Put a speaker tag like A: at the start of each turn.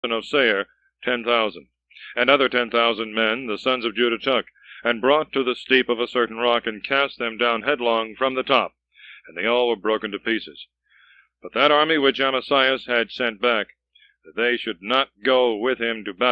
A: of Seir 10,000, and other 10,000 men, the sons of Judah, took, and brought to the steep of a certain rock, and cast them down headlong from the top, and they all were broken to pieces. But that army which Amasias had sent back, that they should not go with him to battle,